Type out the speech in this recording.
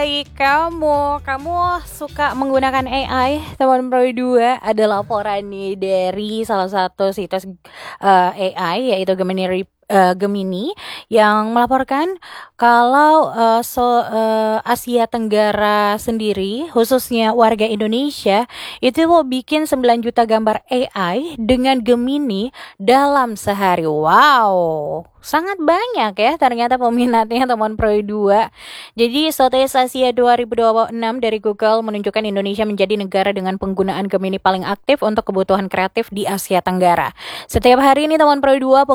baik. Kamu suka menggunakan AI? Teman Pro 2 ada laporan nih dari salah satu situs AI yaitu Gemini yang melaporkan kalau Asia Tenggara sendiri, khususnya warga Indonesia, itu mau bikin 9 juta gambar AI dengan Gemini dalam sehari. Wow, sangat banyak ya ternyata peminatnya teman Pro 2. Jadi Showcase Asia 2026 dari Google menunjukkan Indonesia menjadi negara dengan penggunaan Gemini paling aktif untuk kebutuhan kreatif di Asia Tenggara. Setiap hari ini teman Pro 2